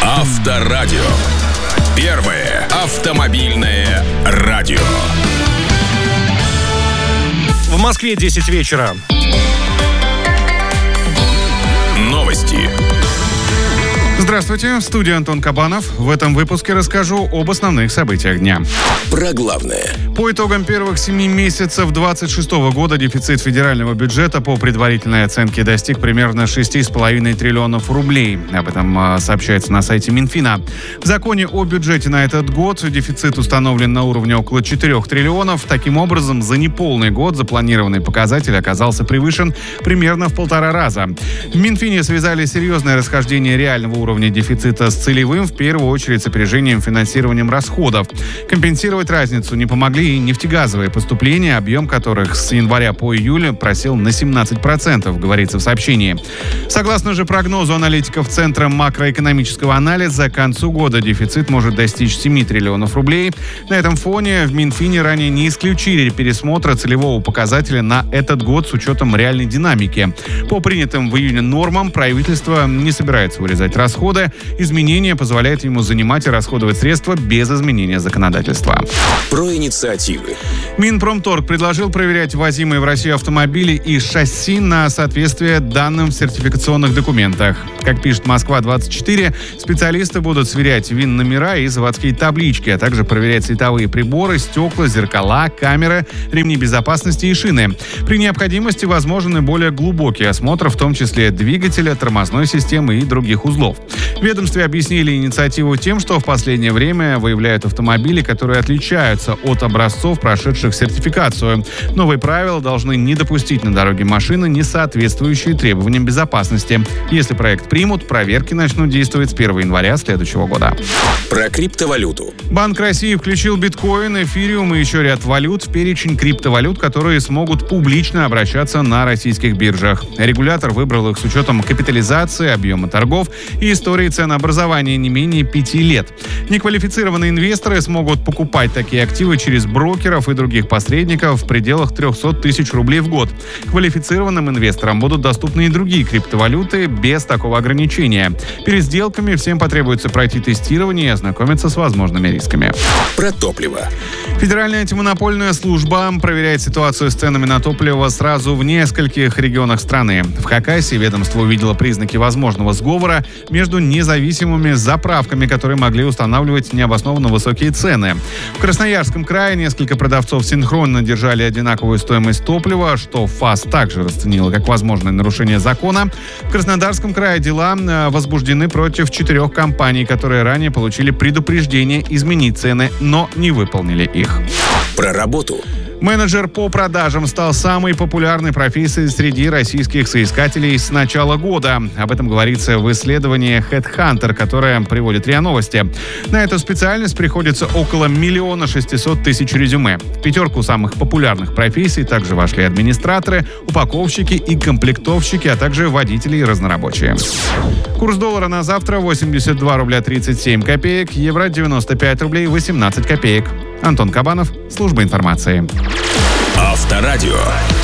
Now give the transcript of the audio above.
Авторадио. Первое автомобильное радио. В Москве 10 вечера. Новости. Здравствуйте, в студии Антон Кабанов. В этом выпуске расскажу об основных событиях дня. Про главное. По итогам первых 7 месяцев 2026 года дефицит федерального бюджета по предварительной оценке достиг примерно 6,5 триллионов рублей. Об этом сообщается на сайте Минфина. В законе о бюджете на этот год дефицит установлен на уровне около 4 триллионов. Таким образом, за неполный год запланированный показатель оказался превышен примерно в 1,5 раза. В Минфине связали серьезное расхождение реального уровня дефицита с целевым, в первую очередь, сопряжением финансированием расходов. Компенсировать разницу не помогли и нефтегазовые поступления, объем которых с января по июль просел на 17%, говорится в сообщении. Согласно же прогнозу аналитиков Центра макроэкономического анализа, к концу года дефицит может достичь 7 триллионов рублей. На этом фоне в Минфине ранее не исключили пересмотра целевого показателя на этот год с учетом реальной динамики. По принятым в июне нормам правительство не собирается урезать расходы. Изменения позволяют ему занимать и расходовать средства без изменения законодательства. Про инициативы. Минпромторг предложил проверять ввозимые в Россию автомобили и шасси на соответствие данным в сертификационных документах. Как пишет Москва-24, специалисты будут сверять ВИН-номера и заводские таблички, а также проверять световые приборы, стекла, зеркала, камеры, ремни безопасности и шины. При необходимости возможен и более глубокий осмотр, в том числе двигателя, тормозной системы и других узлов. В ведомстве объяснили инициативу тем, что в последнее время выявляют автомобили, которые отличаются от образцов, прошедших сертификацию. Новые правила должны не допустить на дороге машины, не соответствующие требованиям безопасности. Если проект примут, проверки начнут действовать с 1 января следующего года. Про криптовалюту. Банк России включил биткоин, эфириум и еще ряд валют в перечень криптовалют, которые смогут публично обращаться на российских биржах. Регулятор выбрал их с учетом капитализации, объема торгов и истории ценообразования не менее 5 лет. Неквалифицированные инвесторы смогут покупать такие активы через брокеров и других посредников в пределах 300 тысяч рублей в год. Квалифицированным инвесторам будут доступны и другие криптовалюты без такого ограничения. Перед сделками всем потребуется пройти тестирование и ознакомиться с возможными рисками. Про топливо. Федеральная антимонопольная служба проверяет ситуацию с ценами на топливо сразу в нескольких регионах страны. В Хакасии ведомство увидело признаки возможного сговора между независимыми заправками, которые могли устанавливать необоснованно высокие цены. В Красноярском крае несколько продавцов синхронно держали одинаковую стоимость топлива, что ФАС также расценила как возможное нарушение закона. В Краснодарском крае дела возбуждены против 4 компаний, которые ранее получили предупреждение изменить цены, но не выполнили их. Про работу. Менеджер по продажам стал самой популярной профессией среди российских соискателей с начала года. Об этом говорится в исследовании HeadHunter, которое приводит РИА Новости. На эту специальность приходится около 1 600 000 резюме. В 5 самых популярных профессий также вошли администраторы, упаковщики и комплектовщики, а также водители и разнорабочие. Курс доллара на завтра 82 рубля 37 копеек, евро 95 рублей 18 копеек. Антон Кабанов, служба информации. Авторадио.